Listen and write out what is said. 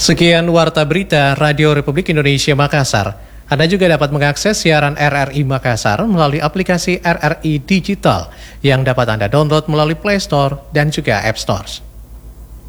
Sekian Warta Berita Radio Republik Indonesia Makassar. Anda juga dapat mengakses siaran RRI Makassar melalui aplikasi RRI Digital yang dapat Anda download melalui Play Store dan juga App Store.